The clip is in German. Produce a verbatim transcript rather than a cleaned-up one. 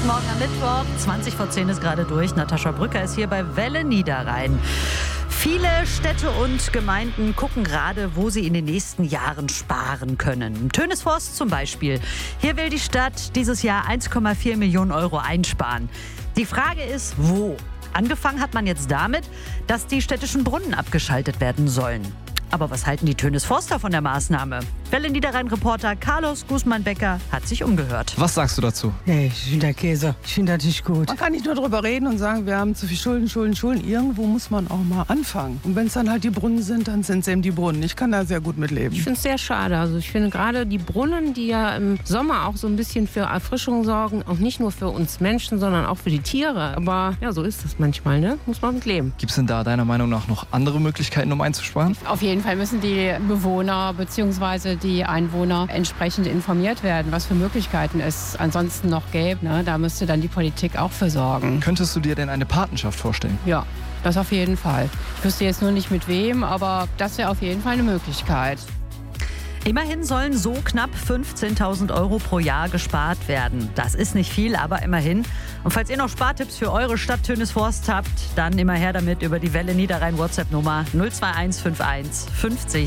Guten Morgen am Mittwoch, zwanzig vor zehn ist gerade durch. Natascha Brücker ist hier bei Welle Niederrhein. Viele Städte und Gemeinden gucken gerade, wo sie in den nächsten Jahren sparen können. Tönisvorst zum Beispiel. Hier will die Stadt dieses Jahr eins Komma vier Millionen Euro einsparen. Die Frage ist, wo? Angefangen hat man jetzt damit, dass die städtischen Brunnen abgeschaltet werden sollen. Aber was halten die Tönisforster von der Maßnahme? Welle Niederrhein-Reporter Carlos Guzman-Becker hat sich umgehört. Was sagst du dazu? Nee, ich finde der Käse. Ich finde das nicht gut. Man kann nicht nur drüber reden und sagen, wir haben zu viel Schulden, Schulden, Schulden. Irgendwo muss man auch mal anfangen. Und wenn es dann halt die Brunnen sind, dann sind es eben die Brunnen. Ich kann da sehr gut mit leben. Ich finde es sehr schade. Also ich finde gerade die Brunnen, die ja im Sommer auch so ein bisschen für Erfrischung sorgen, auch nicht nur für uns Menschen, sondern auch für die Tiere. Aber ja, so ist es manchmal, ne? Muss man mit leben. Gibt es denn da deiner Meinung nach noch andere Möglichkeiten, um einzusparen? Auf jeden Fall müssen die Bewohner bzw. die Einwohner entsprechend informiert werden, was für Möglichkeiten es ansonsten noch gäbe. Ne? Da müsste dann die Politik auch für sorgen. Könntest du dir denn eine Patenschaft vorstellen? Ja, das auf jeden Fall. Ich wüsste jetzt nur nicht mit wem, aber das wäre auf jeden Fall eine Möglichkeit. Immerhin sollen so knapp fünfzehntausend Euro pro Jahr gespart werden. Das ist nicht viel, aber immerhin. Und falls ihr noch Spartipps für eure Stadt Tönisvorst habt, dann immer her damit über die Welle Niederrhein WhatsApp-Nummer null zwei eins fünf eins fünfzig